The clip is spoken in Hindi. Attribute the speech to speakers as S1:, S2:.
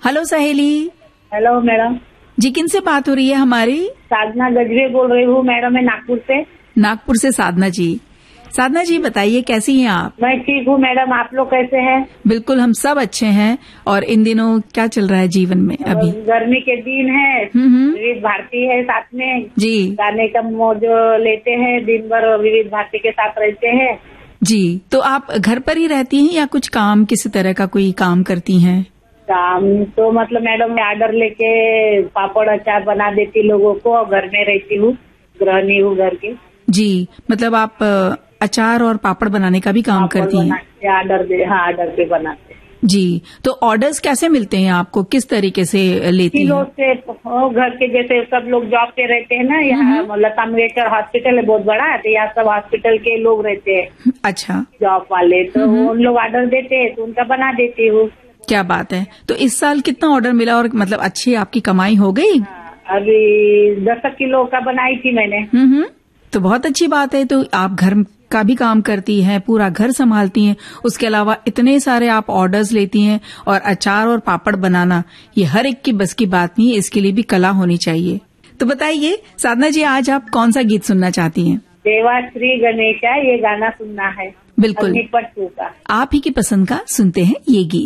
S1: हेलो सहेली।
S2: हेलो मैडम
S1: जी, किनसे बात हो रही है हमारी?
S2: साधना गजबे बोल रही हूँ मैडम, मैं नागपुर से।
S1: नागपुर से साधना जी। साधना जी बताइए, कैसी हैं आप?
S2: मैं ठीक हूँ मैडम, आप लोग कैसे हैं?
S1: बिल्कुल, हम सब अच्छे हैं। और इन दिनों क्या चल रहा है जीवन में अभी?
S2: गर्मी के दिन है, विविध भारती है साथ में
S1: जी
S2: गाने का मौज लेते हैं, दिन भर विविध भारती के साथ रहते हैं।
S1: जी, तो आप घर पर ही रहती हैं या कुछ काम, किसी तरह का कोई काम करती हैं?
S2: काम तो मतलब मैडम मैं ऑर्डर लेके पापड़ अचार बना देती लोगों को, और घर में रहती हूँ, गृहिणी हूँ घर की।
S1: जी, मतलब आप अचार और पापड़ बनाने का भी काम करती हैं?
S2: ऑर्डर पे बनाते।
S1: जी, तो ऑर्डर्स कैसे मिलते हैं आपको, किस तरीके से लेती हैं?
S2: किलो से घर के जैसे सब लोग जॉब पे रहते हैं ना, यहाँ लता मंगेशकर हॉस्पिटल है बहुत बड़ा, तो यहाँ सब हॉस्पिटल के लोग रहते हैं।
S1: अच्छा,
S2: जॉब वाले, तो उन लोग ऑर्डर देते हैं तो उनका बना देती हूँ।
S1: क्या बात है। तो इस साल कितना ऑर्डर मिला और मतलब अच्छी आपकी कमाई हो गई?
S2: अभी 10 किलो का बनाई थी मैंने।
S1: तो बहुत अच्छी बात है। तो आप घर का भी काम करती हैं, पूरा घर संभालती हैं, उसके अलावा इतने सारे आप ऑर्डर्स लेती हैं, और अचार और पापड़ बनाना ये हर एक की बस की बात नहीं है, इसके लिए भी कला होनी चाहिए। तो बताइए साधना जी, आज आप कौन सा गीत सुनना चाहती हैं?
S2: देवा श्री गणेशा, ये गाना सुनना है।
S1: बिल्कुल,
S2: अग्निपथ 2 का।
S1: आप ही की पसंद का सुनते हैं ये गीत।